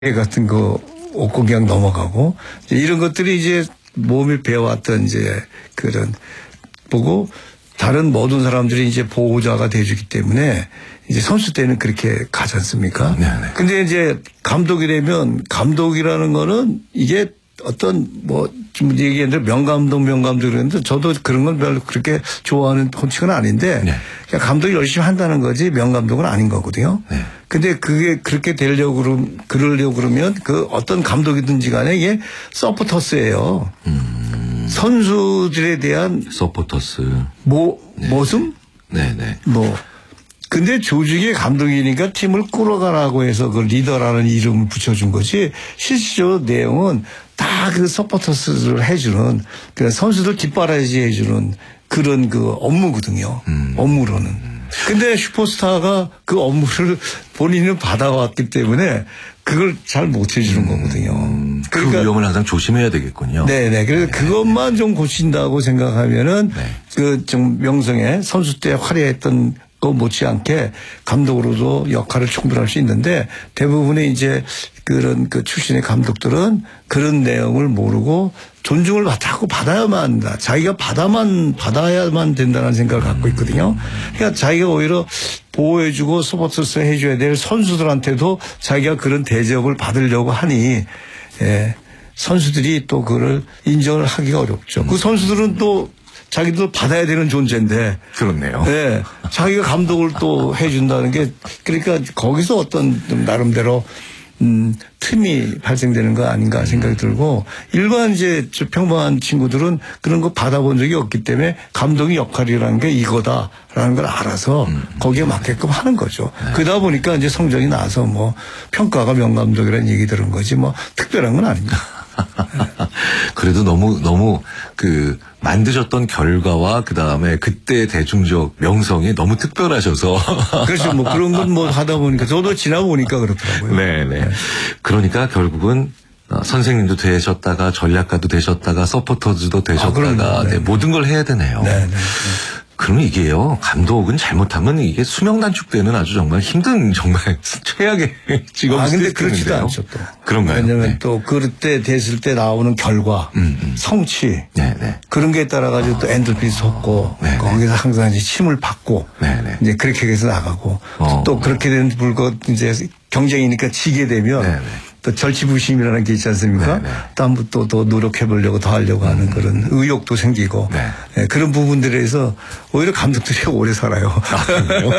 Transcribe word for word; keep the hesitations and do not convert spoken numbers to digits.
같은 거 없고 그냥 넘어가고 이런 것들이 이제 몸이 배워왔던 이제 그런 보고 다른 모든 사람들이 이제 보호자가 돼주기 때문에 이제 선수 때는 그렇게 가지 않습니까? 네네. 근데 이제 감독이 되면 감독이라는 거는 이게 어떤 뭐 좀 얘기했는데 명감독 명감독 그랬는데 저도 그런 건 별로 그렇게 좋아하는 본칙은 아닌데 네. 그냥 감독이 열심히 한다는 거지 명감독은 아닌 거거든요. 네. 근데 그게 그렇게 되려고 그러, 그러려고 그러면 그 어떤 감독이든지 간에 이게 서포터스예요. 음. 선수들에 대한 서포터스. 모, 네. 모습? 네네. 뭐. 근데 조직의 감독이니까 팀을 끌어가라고 해서 그 리더라는 이름을 붙여준 거지 실질적으로 내용은 다 그 서포터스를 해주는 그 선수들 뒷바라지 해주는 그런 그 업무거든요. 음. 업무로는. 근데 슈퍼스타가 그 업무를 본인은 받아왔기 때문에 그걸 잘 못 해주는 음. 거거든요. 그러니까 그 위험을 항상 조심해야 되겠군요. 네네. 그래서 네. 그것만 좀 고친다고 생각하면은 네. 그 좀 명성의 선수 때 화려했던 거 못지않게 감독으로도 역할을 충분히 할 수 있는데 대부분의 이제 그런 그 출신의 감독들은 그런 내용을 모르고 존중을 받고 받아야만 한다. 자기가 받아만, 받아야만 된다는 생각을 갖고 있거든요. 그러니까 자기가 오히려 보호해주고 서포트스 해줘야 될 선수들한테도 자기가 그런 대접을 받으려고 하니, 예. 선수들이 또 그걸 인정을 하기가 어렵죠. 그 선수들은 또 자기도 받아야 되는 존재인데. 그렇네요. 네. 자기가 감독을 또 해준다는 게 그러니까 거기서 어떤 좀 나름대로 음, 틈이 발생되는 거 아닌가 생각이 들고 일반 이제 평범한 친구들은 그런 거 받아본 적이 없기 때문에 감독의 역할이라는 게 이거다라는 걸 알아서 거기에 맞게끔 하는 거죠. 네. 그러다 보니까 이제 성적이 나서 뭐 평가가 명감독이라는 얘기 들은 거지 뭐 특별한 건 아닙니다. 그래도 너무 너무 그 만드셨던 결과와 그 다음에 그때 대중적 명성이 너무 특별하셔서 그렇죠. 뭐 그런 건 뭐 하다 보니까 저도 지나 보니까 그렇더라고요. 네네. 네. 그러니까 결국은 선생님도 되셨다가 전략가도 되셨다가 서포터즈도 되셨다가 아, 네, 모든 걸 해야 되네요. 네네. 네. 그러면 이게요, 감독은 잘못하면 이게 수명 단축되는 아주 정말 힘든 정말 최악의 직업. 아, 근데 그렇지도 않죠, 또. 그런가요? 왜냐면 네. 또 그때 됐을 때 나오는 결과, 음, 음. 성취. 네네. 그런 게 따라가지고 또 엔돌핀이 솟고, 네네. 거기서 항상 이제 힘을 받고, 네네. 이제 그렇게 해서 나가고, 어. 또 그렇게 된 불과 이제 경쟁이니까 지게 되면, 네네. 또 절치부심이라는 게 있지 않습니까? 다음부터 더 노력해 보려고 더 하려고 하는 음. 그런 의욕도 생기고 네. 네, 그런 부분들에서 오히려 감독들이 오래 살아요. 아,